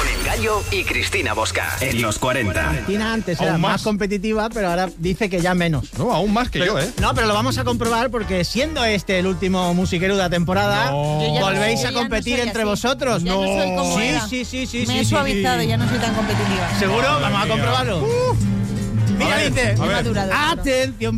Con El Gallo y Cristina Bosca. En los 40. Cristina antes era más competitiva, pero ahora dice que ya menos. No, aún más que yo, ¿eh? No, pero lo vamos a comprobar porque siendo este el último musiquero de la temporada, volvéis a competir entre vosotros. Ya no soy como era. Sí. Me he suavizado, ya no soy tan competitiva. ¿Seguro? Vamos a comprobarlo. Mira, dice, madurado. atención,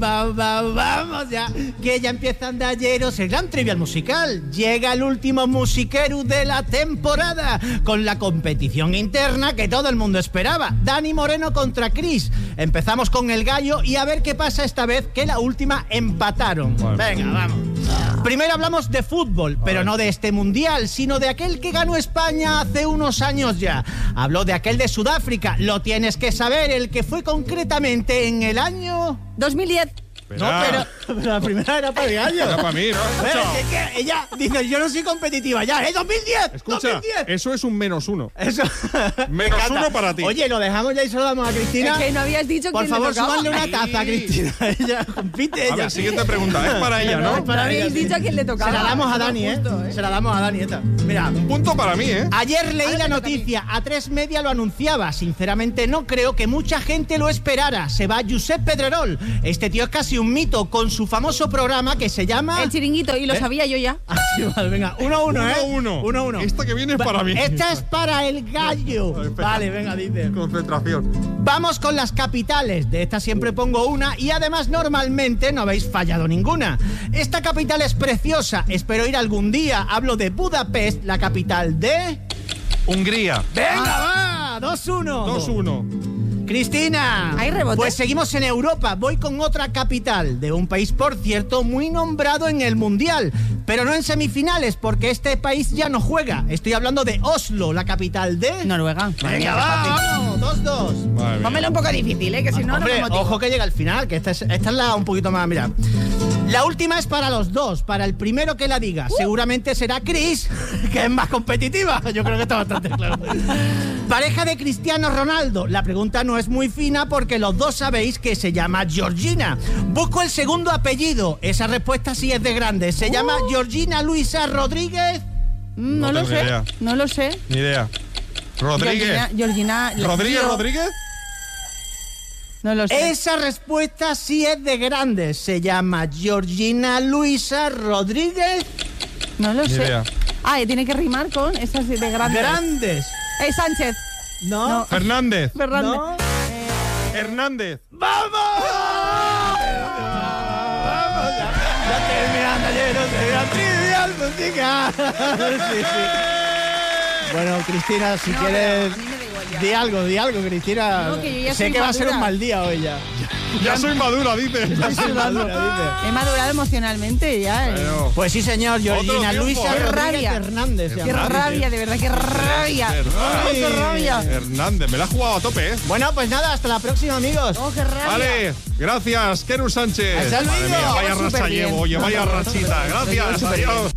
vamos ya, que ya empieza Andalleros, el gran trivial musical. Llega el último musiquero de la temporada, con la competición interna que todo el mundo esperaba. Dani Moreno contra Chris. Empezamos con El Gallo y a ver qué pasa esta vez, que la última empataron. Venga, vamos. Primero hablamos de fútbol, pero no de este mundial, sino de aquel que ganó España hace unos años ya. Habló de aquel de Sudáfrica, lo tienes que saber, el que fue concretamente en el año 2010. No, pero la primera era para el Gallo. Era para mí, ¿no? Es que ella dice, yo no soy competitiva ya, ¿eh? 2010. Escucha, 2010. eso es un -1. Eso. Menos Me encanta. uno para ti. Oye, lo dejamos ya y se lo damos a Cristina. Es que no habías dicho Por quién le favor, tocaba. súbanle una taza a Cristina. Ella compite A ella. ver, siguiente pregunta. Es para ella, ¿no? Pero habéis dicho a quién le tocaba. Se la damos a Dani, Justo, Se la damos a Dani esta. Mira. Un punto para mí, ¿eh? Ayer leí la noticia, A3 Media lo anunciaba. Sinceramente no creo que mucha gente lo esperara. Se va Josep Pedrerol. Este tío es casi un mito con su famoso programa que se llama... El Chiringuito, y lo sabía yo ya. Ah, sí, vale, venga, 1-1, ¿eh? 1-1. Esta que viene es para mí. Esta es para el Gallo. Vale, venga, dice. Concentración. Vamos con las capitales. De esta siempre pongo una y además normalmente no habéis fallado ninguna. Esta capital es preciosa. Espero ir algún día. Hablo de Budapest, la capital de... Hungría. ¡Venga, va! 2-1. 2-1. Cristina. ¿Hay rebote? Pues seguimos en Europa. Voy con otra capital de un país, por cierto, muy nombrado en el Mundial, pero no en semifinales, porque este país ya no juega. Estoy hablando de Oslo, la capital de... Noruega. Venga, vamos, 2-2. Pónmelo un poco difícil, que si no, Hombre, no me motivo. ojo que llega al final, que esta es la un poquito más, mira. La última es para los dos, para el primero que la diga. Seguramente será Chris, que es más competitiva. Yo creo que está bastante claro. Pareja de Cristiano Ronaldo. La pregunta no es muy fina porque los dos sabéis que se llama Georgina. Busco el segundo apellido. Esa respuesta sí es de grande. ¿Se llama Georgina Luisa Rodríguez? No lo tengo sé, idea. no lo sé. Ni idea. Rodríguez. Georgina ¿Rodríguez? No lo sé. Esa respuesta sí es de grande. ¿Se llama Georgina Luisa Rodríguez? No lo Ni sé. idea. Ah, tiene que rimar con esas de grandes. Grandes. Sánchez. No. No. Fernández. Fernández. No. Hernández. ¡Vamos! ¡Vamos! Ya terminando, ya no se trivial musical. Sí. Bueno, Cristina, si No, quieres... pero a mí me da igual ya. Di algo, Cristina. No, que yo ya sé soy que va a ser madura. un mal día hoy ya. Ya soy madura, dice. Soy madura, He madurado emocionalmente ya. Bueno. pues sí, señor, Georgina Otro tiempo, Luisa ¿eh? Qué Rodríguez rabia. Hernández. se Qué llama. rabia, de verdad, qué rabia. Ay, Qué rabia. Hernández, me la ha jugado a tope, ¿eh? Bueno, pues nada, hasta la próxima, amigos. Oh, qué rabia. Vale, gracias, Keru Sánchez. Hasta luego. Madre mía, vaya Súper racha bien. llevo, oye, vaya rachita. Gracias, Súper bien. adiós.